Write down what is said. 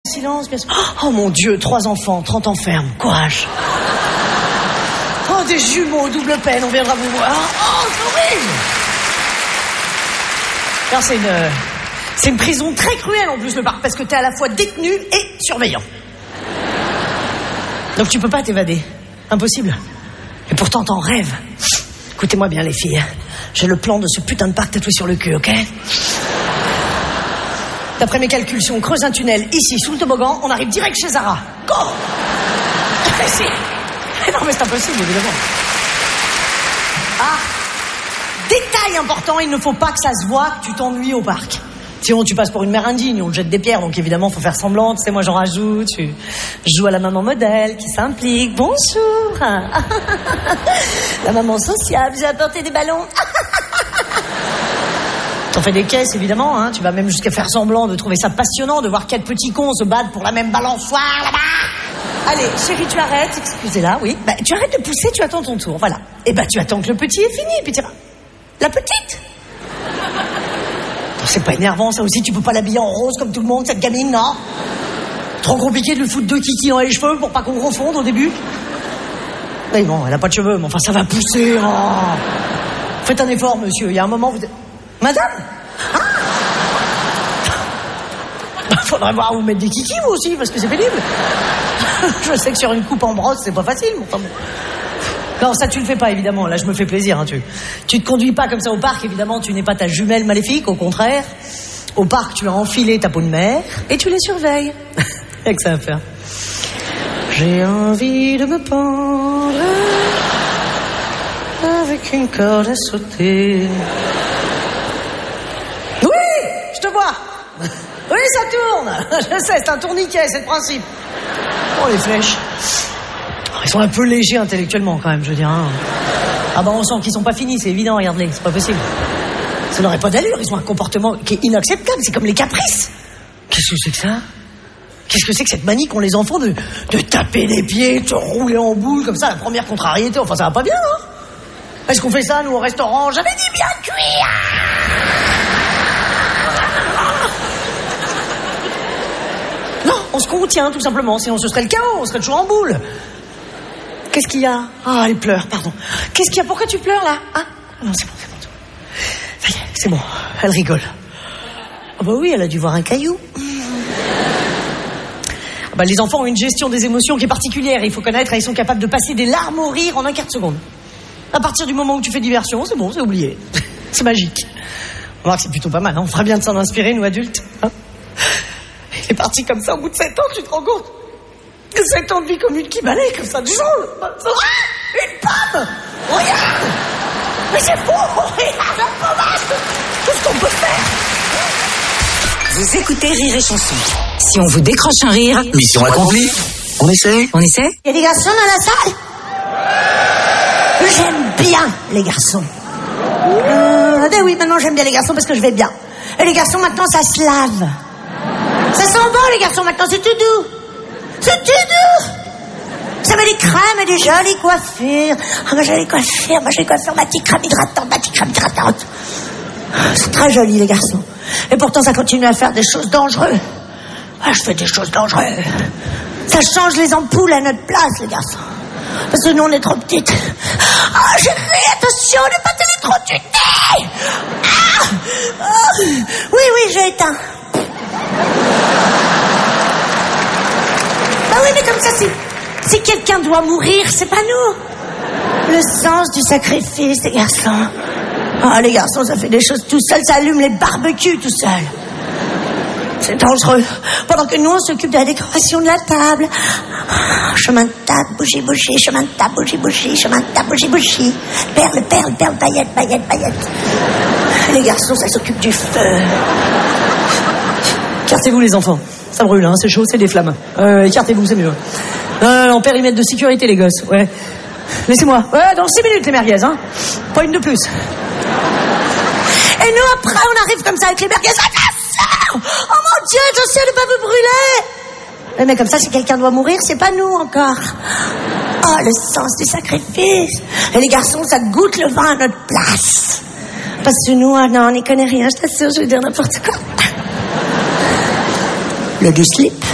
Silence, bien sûr. Oh mon Dieu, 3 enfants, 30 ans ferme, courage. Oh, des jumeaux, double peine, on viendra vous voir. Oh, c'est horrible. Alors, c'est une prison très cruelle en plus, le parc, parce que t'es à la fois détenu et surveillant. Donc tu peux pas t'évader. Impossible. Et pourtant t'en rêves. Écoutez-moi bien les filles. J'ai le plan de ce putain de parc tatoué sur le cul, ok? D'après mes calculs, si on creuse un tunnel ici, sous le toboggan, on arrive direct chez Zara. Go! Si. Non mais c'est impossible, évidemment. Ah! Détail important, il ne faut pas que ça se voit que tu t'ennuies au parc. Sinon tu passes pour une mère indigne, on te jette des pierres, donc évidemment faut faire semblant, tu sais, moi j'en rajoute, je joue à la maman modèle qui s'implique, bonjour. La maman sociable, j'ai apporté des ballons. T'en fais des caisses évidemment, hein. Tu vas même jusqu'à faire semblant de trouver ça passionnant de voir 4 petits cons se battre pour la même balançoire là-bas. Allez, chérie, tu arrêtes, excusez-la, oui. Bah, tu arrêtes de pousser, tu attends ton tour, voilà. Et bah tu attends que le petit est fini, puis tu vas. La petite. C'est pas énervant, ça aussi, tu peux pas l'habiller en rose comme tout le monde, cette gamine, non? Trop compliqué de lui foutre 2 kikis dans les cheveux pour pas qu'on confonde au début. Mais bon, elle a pas de cheveux, mais enfin ça va pousser. Oh. Faites un effort, monsieur, il y a un moment, vous... Madame? Ah, faudrait voir vous mettre des kikis, vous aussi, parce que c'est pénible. Je sais que sur une coupe en brosse, c'est pas facile, mais enfin bon. Non, ça tu le fais pas, évidemment. Là, je me fais plaisir. Hein, tu te conduis pas comme ça au parc, évidemment. Tu n'es pas ta jumelle maléfique, au contraire. Au parc, tu as enfilé ta peau de mère et tu les surveilles. Y'a que ça à faire. J'ai envie de me pendre avec une corde à sauter. Oui, je te vois. Oui, ça tourne. Je sais, c'est un tourniquet, c'est le principe. Oh, les flèches. Ils sont un peu légers intellectuellement quand même, je veux dire. Hein. Ah bah on sent qu'ils sont pas finis, c'est évident, regarde-les, c'est pas possible. Ça n'aurait pas d'allure, ils ont un comportement qui est inacceptable, c'est comme les caprices. Qu'est-ce que c'est que ça? Qu'est-ce que c'est que cette manie qu'ont les enfants de taper les pieds, de se rouler en boule comme ça, la première contrariété, enfin ça va pas bien, hein? Est-ce qu'on fait ça, nous, au restaurant? J'avais dit bien cuit. Non, on se contient tout simplement, sinon ce serait le chaos, on serait toujours en boule. Qu'est-ce qu'il y a? Ah, elle pleure, pardon. Qu'est-ce qu'il y a? Pourquoi tu pleures, là? Ah, non, c'est bon. Ça y est, c'est bon. Elle rigole. Ah bah oui, elle a dû voir un caillou. Ah bah, les enfants ont une gestion des émotions qui est particulière. Il faut connaître, ils sont capables de passer des larmes au rire en un quart de seconde. À partir du moment où tu fais diversion, c'est bon, c'est oublié. C'est magique. On va voir que c'est plutôt pas mal, hein. On fera bien de s'en inspirer, nous, adultes. Hein, il est parti comme ça au bout de 7 ans, tu te rends compte? 7 ans de vie commune qui balaye comme ça du jour. Ah, une pomme. Regarde. Mais c'est fou. Regarde la pommade. Tout ce qu'on peut faire. Vous écoutez Rire et Chanson. Si on vous décroche un rire... Mission accomplie. On essaie? On essaie? Il y a des garçons dans la salle? J'aime bien les garçons. Ben oui, maintenant j'aime bien les garçons parce que je vais bien. Et les garçons maintenant ça se lave. Ça sent bon les garçons maintenant, c'est tout doux. C'est tout doux. Ça met des crèmes et des jolies coiffures. Ah, ma jolie coiffure, ma petite crème hydratante. C'est très joli les garçons. Et pourtant ça continue à faire des choses dangereuses. Ah, je fais des choses dangereuses. Ça change les ampoules à notre place les garçons. Parce que nous on est trop petites. Ah, chérie, attention, ne pas t'électrocuter. Oui, j'ai éteint. Bah oui, mais comme ça, si quelqu'un doit mourir, c'est pas nous. Le sens du sacrifice, les garçons. Ah, les garçons, ça fait des choses tout seul, ça allume les barbecues tout seul. C'est dangereux. Pendant que nous, on s'occupe de la décoration de la table. Chemin de table, bougie, chemin de table, bougie, chemin de table, bougie. Perle, paillettes. Les garçons, ça s'occupe du feu. Écartez-vous, les enfants. Ça brûle, hein, c'est chaud, c'est des flammes. Écartez-vous, c'est mieux. En périmètre de sécurité, les gosses, ouais. Laissez-moi. Ouais, dans 6 minutes, les merguez, hein. Pas une de plus. Et nous, après, on arrive comme ça avec les merguez. Oh mon Dieu, attention de ne pas vous brûler. Mais comme ça, si quelqu'un doit mourir, c'est pas nous encore. Oh, le sens du sacrifice. Et les garçons, ça goûte le vin à notre place. Parce que nous, non, on n'y connaît rien, je t'assure, je vais dire n'importe quoi. Le du slip.